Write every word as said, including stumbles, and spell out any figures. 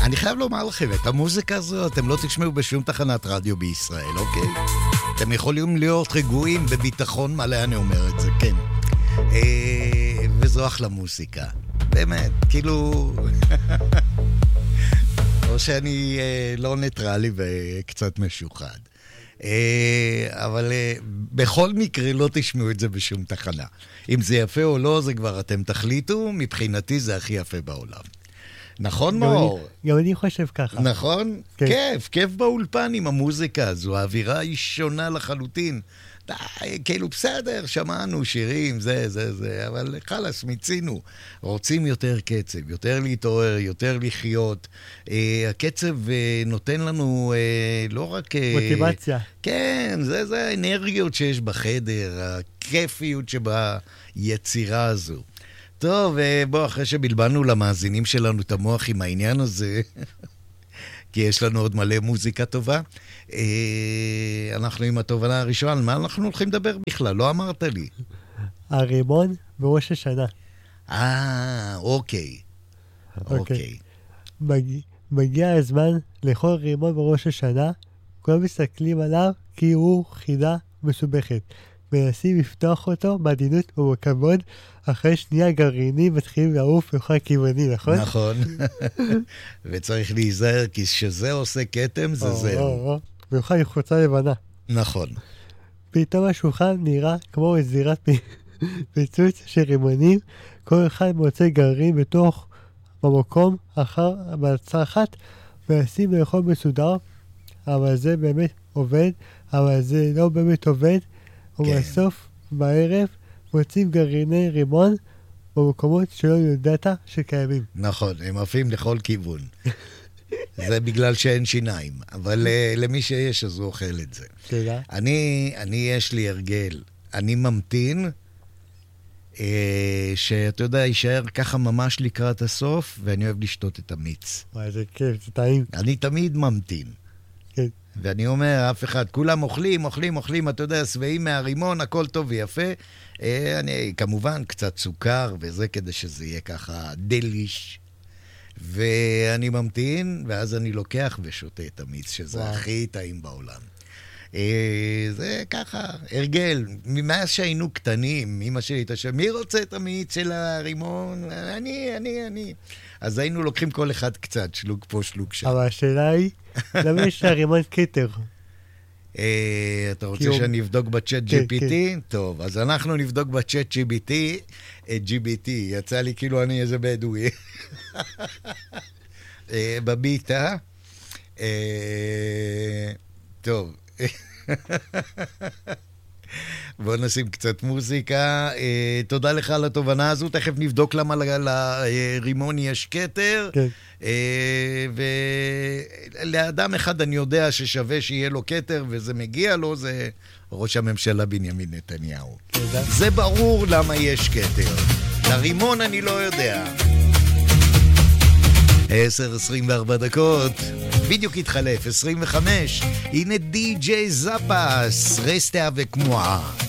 אני חייב לומר לכם, את המוזיקה הזו אתם לא תשמעו בשום תחנת רדיו בישראל, אוקיי? אתם יכולים להיות רגועים בביטחון מלא, אני אומר את זה, כן. אה, וזו אחלה מוזיקה. באמת, כאילו... או שאני אה, לא ניטרלי וקצת משוחד. אה, אבל אה, בכל מקרה לא תשמעו את זה בשום תחנה. אם זה יפה או לא, זה כבר אתם תחליטו, מבחינתי זה הכי יפה בעולם. נכון מאור? גם אני חושב ככה. נכון? כן. כיף, כיף באולפן עם המוזיקה הזו, האווירה היא שונה לחלוטין. די, כאילו בסדר, שמענו שירים, זה, זה, זה, אבל חלס, מיצינו. רוצים יותר קצב, יותר להתעורר, יותר לחיות. אה, הקצב אה, נותן לנו אה, לא רק... אה, מוטיבציה. כן, זה, זה האנרגיות שיש בחדר, הכיפיות שביצירה הזו. טוב, בוא, אחרי שבלבלנו למאזינים שלנו את המוח עם העניין הזה, כי יש לנו עוד מלא מוזיקה טובה, אנחנו עם התובנה הראשונה, על מה אנחנו הולכים לדבר בכלל? לא אמרת לי. הרימון בראש השנה. אה, אוקיי. אוקיי. מגיע, מגיע הזמן לכל רימון בראש השנה, כולם מסתכלים עליו כי הוא חידה מסובכת. מנסים לפתוח אותו בעדינות ובכבוד, אחרי שנייה גרעינים מתחילים לעוף בכל כיווני, נכון? נכון. וצריך להיזהר, כי שזה עושה קטם, זה זהו. במיוחד עם חולצה לבנה. נכון. פתאום השולחן נראה כמו זירת פיצוץ של רימונים, כל אחד מוצא גרעין בתוך במקום אחר בצלחת, מנסים לאכול מסודר, אבל זה באמת עובד, אבל זה לא באמת עובד, ובסוף בערב מוצאים גרעיני רימון במקומות שלא יודעת שקיימים. נכון, הם עפים לכל כיוון. זה בגלל שאין שיניים, אבל uh, למי שיש אז הוא אוכל את זה. תודה. אני, אני יש לי הרגל, אני ממתין, uh, שאתה יודע, יישאר ככה ממש לקראת הסוף, ואני אוהב לשתות את המיץ. וואי, זה כיף, זה טעים. אני תמיד ממתין. כן. ואני אומר, אף אחד, כולם אוכלים, אוכלים, אוכלים, אתה יודע, שבעים מהרימון, הכל טוב ויפה. אה, אני, כמובן, קצת סוכר וזה כדי שזה יהיה ככה דליש. ואני ממתין, ואז אני לוקח ושותה את המיץ, שזה וואו. הכי טעים בעולם. אה, זה ככה, הרגל. ממה שהיינו קטנים, אמא שלי תשב, מי רוצה את המיץ של הרימון? אני, אני, אני. אז היינו לוקחים כל אחד קצת, שלוק פה, שלוק שם. אבל השאלה היא, למה יש הרימון כתר? אתה רוצה שאני אבדוק בצ'אט ג'י פי טי? טוב, אז אנחנו נבדוק בצ'אט ג'י פי טי, ג'י פי טי, יצא לי כאילו אני איזה בדואי. בביטה. טוב. בואו נשים קצת מוזיקה. אה, תודה לך על התובנה הזו. תכף נבדוק למה לרימון יש כתר. כן. אה, ולאדם אחד אני יודע ששווה שיהיה לו כתר, וזה מגיע לו, זה ראש הממשלה בנימין נתניהו. תודה. זה ברור למה יש כתר. לרימון אני לא יודע. עשר עשרים וארבע דקות, בדיוק התחלף, עשרים וחמש, הנה די ג'יי זאפס, רסטה וכמועה.